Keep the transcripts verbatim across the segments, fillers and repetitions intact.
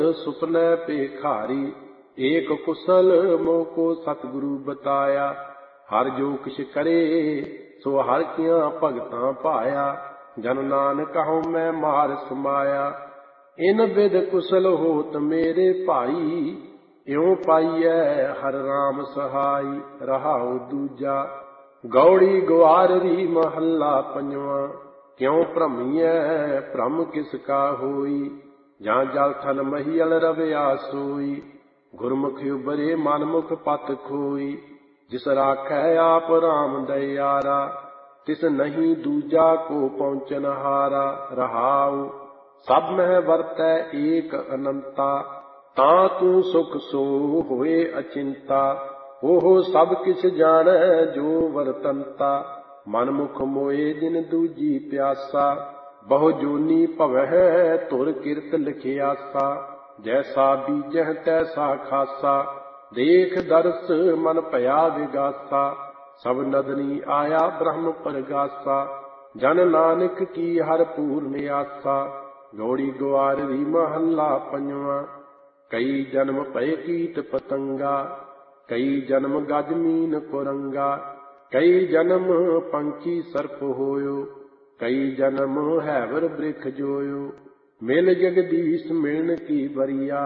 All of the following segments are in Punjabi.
सुपने पेखारी, एक कुशल मोको सतगुरु बताया। हर जो किछ करे सो हर किया भगतां पाया। जन नानक कहूँ मैं मार समाया। इन विद कुशल होत मेरे भाई, इउं पाइयै हर राम सहाई। रहाओ दूजा गौड़ी ग्वाररी महला पंजवां। क्यों भ्रमियै भ्रम किसका होई, ਜਾਂ ਜਲ ਥਲ ਮਹੀਲ ਰਵਿਆ ਸੋਈ। ਗੁਰਮੁਖ ਉਬਰੇ ਮਨਮੁਖ ਪਤ ਖੋਈ, ਜਿਸ ਰਾਖੈ ਆਪ ਰਾਮ ਦਇਆਰਾ। ਤਿਸ ਨਹੀਂ ਦੂਜਾ ਕੋ ਪਹੁੰਚਨ ਹਾਰਾ। ਰਹਾਉ ਸਭ ਮਹਿ ਵਰਤੈ ਏਕ ਅਨੰਤਾ, ਤਾਂ ਤੂੰ ਸੁਖ ਸੋ ਹੋਏ ਅਚਿੰਤਾ। ਉਹ ਸਭ ਕਿਛ ਜਾਣੈ ਜੋ ਵਰਤੰਤਾ, ਮਨਮੁਖ ਮੋਏ ਜਿਨ ਦੂਜੀ ਪਿਆਸਾ। ਬਹੁ ਜੋਨੀ ਭਵਹਿ ਧੁਰ ਕਿਰਤ ਲਿਖਿਆਸਾ, ਜੈਸਾ ਬੀਜਹਿ ਤੈਸਾ ਖਾਸਾ। ਦੇਖ ਦਰਸ ਮਨ ਭਇਆ ਵਿਗਾਸਾ, ਸਭ ਨਦਨੀ ਆਇਆ ਬ੍ਰਹਮ ਪਰਗਾਸਾ। ਜਨ ਨਾਨਕ ਕੀ ਹਰ ਪੂਰਨ ਆਸਾ, ਗੌੜੀ ਗਵਾਰਰੀ ਮਹੱਲਾ ਪੰਜਵਾਂ। ਕਈ ਜਨਮ ਭਏ ਕੀਟ ਪਤੰਗਾ, ਕਈ ਜਨਮ ਗਜ ਮੀਨ ਕੁਰੰਗਾ। ਕਈ ਜਨਮ ਪੰਛੀ ਸਰਪ ਹੋਇਓ, ਕਈ ਜਨਮ ਹੈਵਰ ਬ੍ਰਿਖ ਜੋਇਓ। ਮਿਲ ਜਗਦੀਸ਼ ਮਿਲਣ ਕੀ ਬਰੀਆ,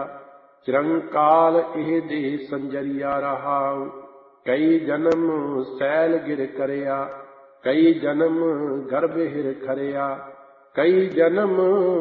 ਚਿਰੰਕਾਲ ਇਹ ਦੇ ਸੰਜਰੀਆ। ਰਹਾਉ ਕਈ ਜਨਮ ਸੈਲ ਗਿਰ ਕਰਿਆ, ਕਈ ਜਨਮ ਗਰਭ ਹਿਰ ਖਰਿਆ। ਕਈ ਜਨਮ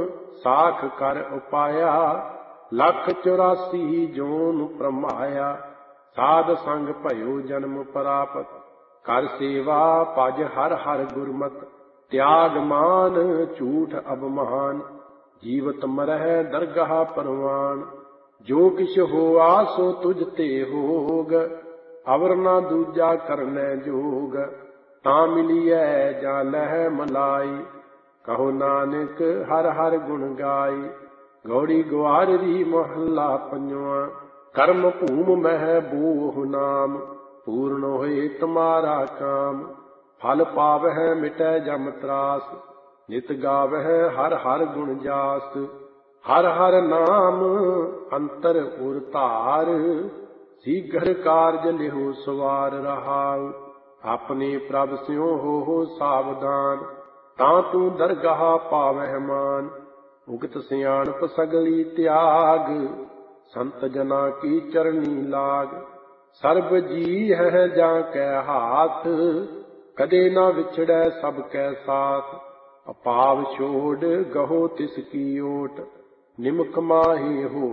ਸਾਖ ਕਰ ਉਪਾਇਆ, ਲੱਖ ਚੁਰਾਸੀ ਜੋਨ ਭਰਮਾਇਆ। ਸਾਧ ਸੰਗ ਭਇਓ ਜਨਮ ਪ੍ਰਾਪਤ, ਕਰ ਸੇਵਾ ਭਜ ਹਰ ਹਰ ਗੁਰਮਤਿ। ਤਿਆਗ ਮਾਨ ਝੂਠ ਅਭਮਾਨ, ਜੀਵਤ ਮਰਹਿ ਦਰਗਾਹ ਪਰਵਾਨ। ਜੋ ਕਿਛ ਹੋਆ ਸੋ ਤੁਝ ਤੇ ਹੋਗ, ਅਵਰ ਨਾ ਦੂਜਾ ਕਰਨੈ ਜੋਗ। ਤਾਂ ਮਿਲੀਐ ਜਾਂ ਲਹਿ ਮਲਾਈ, ਕਹੋ ਨਾਨਕ ਹਰ ਹਰ ਗੁਣ ਗਾਈ। ਗੌੜੀ ਗਵਾਰਰੀ ਮਹੱਲਾ ਪੰਜਵਾਂ। ਕਰਮ ਭੂਮ ਮਹਿ ਬੋਹ ਨਾਮ, ਪੂਰਨ ਹੋਏ ਤੁਮਾਰਾ ਕਾਮ। ਫਲ ਪਾਵਹਿ ਮਿਟੈ ਜਮ ਤਰਾਸ, ਨਿਤ ਗਾਵਹਿ ਹਰ ਹਰ ਗੁਣ ਜਾਸ। ਹਰ ਹਰ ਨਾਮ ਅੰਤਰ ਉਰ ਧਾਰ, ਸੀਘਰ ਕਾਰਜ ਲਿਹੋ ਸਵਾਰ। ਰਹਾਉ ਆਪਣੇ ਪ੍ਰਭ ਸਿਉ ਹੋ ਸਾਵਧਾਨ, ਤਾਂ ਤੂੰ ਦਰਗਾਹ ਪਾਵਹਿ ਮਾਨ। ਉਗਤ ਸਿਆਣਪ ਸਗਲੀ ਤਿਆਗ, ਸੰਤ ਜਨਾ ਕੀ ਚਰਨੀ ਲਾਗ। ਸਰਬ ਜੀ ਹੈ ਜਾਂ ਕੈ ਹਾਥ, ਕਦੇ ਨਾ ਵਿਛੜੈ ਸਭ ਕੈ ਸਾਥ। ਅਪਾਵ ਛੋੜ ਗਹੋ ਤਿਸ ਕੀ ਓਟ, ਨਿਮਕ ਮਾਹੀ ਹੋ